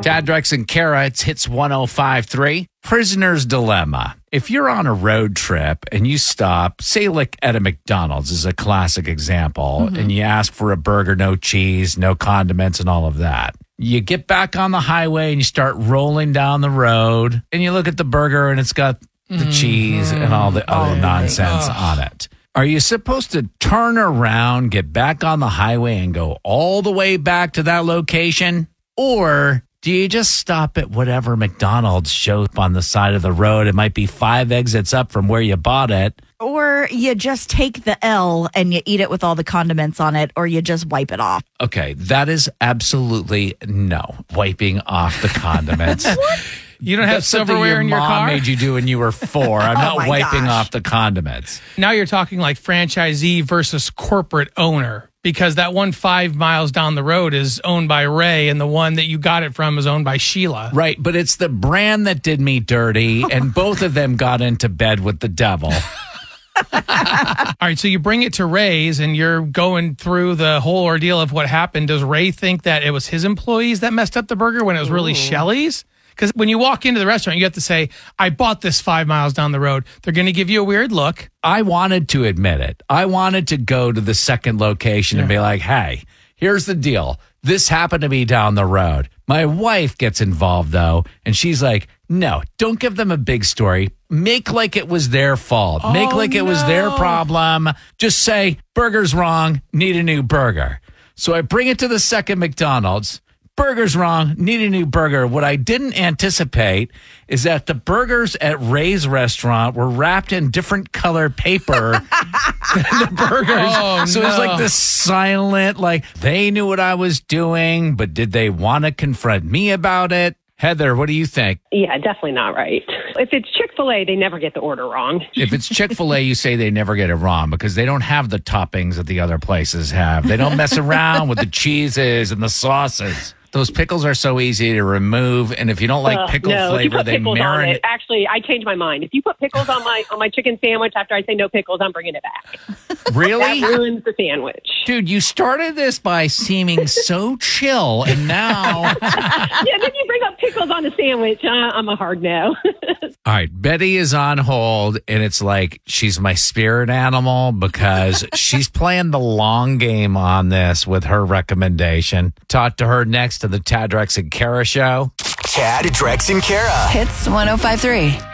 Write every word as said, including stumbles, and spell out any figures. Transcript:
Tad, Drex, and Kara, it's Hits one oh five point three. Prisoner's Dilemma. If you're on a road trip and you stop, say like at a McDonald's is a classic example, mm-hmm. and you ask for a burger, no cheese, no condiments, and all of that. You get back on the highway and you start rolling down the road, and you look at the burger and it's got the mm-hmm. cheese and all the other oh, nonsense oh. on it. Are you supposed to turn around, get back on the highway, and go all the way back to that location? Or do you just stop at whatever McDonald's shows up on the side of the road? It might be five exits up from where you bought it. Or you just take the L and you eat it with all the condiments on it, or you just wipe it off. Okay, that is absolutely no. Wiping off the condiments. What? You don't have That's silverware your in your mom car? made you do when you were four. I'm oh not wiping gosh. off the condiments. Now you're talking like franchisee versus corporate owner, because that one five miles down the road is owned by Ray, and the one that you got it from is owned by Sheila. Right, but it's the brand that did me dirty, and both of them got into bed with the devil. All right, so you bring it to Ray's, and you're going through the whole ordeal of what happened. Does Ray think that it was his employees that messed up the burger when it was really Ooh. Shelley's? Because when you walk into the restaurant, you have to say, I bought this five miles down the road. They're going to give you a weird look. I wanted to admit it. I wanted to go to the second location yeah. and be like, hey, here's the deal. This happened to be down the road. My wife gets involved, though, and she's like, no, don't give them a big story. Make like it was their fault. Oh, Make like it no. was their problem. Just say, burger's wrong, need a new burger. So I bring it to the second McDonald's. Burger's wrong, need a new burger. What I didn't anticipate is that the burgers at Ray's restaurant were wrapped in different color paper than the burgers. Oh, so no. it was like this silent, like they knew what I was doing, but did they want to confront me about it? Heather, what do you think? Yeah, definitely not right. If it's Chick-fil-A, they never get the order wrong. If it's Chick-fil-A, you say they never get it wrong because they don't have the toppings that the other places have. They don't mess around with the cheeses and the sauces. Those pickles are so easy to remove, and if you don't like uh, pickle no, flavor, if you put they pickles on marinate. it. Actually, I changed my mind. If you put pickles on my on my chicken sandwich after I say no pickles, I'm bringing it back. Really? That ruins the sandwich. Dude, you started this by seeming so chill, and now... yeah, then you bring up pickles on the sandwich. Uh, I'm a hard no. All right, Betty is on hold, and it's like she's my spirit animal because she's playing the long game on this with her recommendation. Talk to her next to the Tad, Drex, and Kara show. Tad, Drex, and Kara. Hits one oh five point three.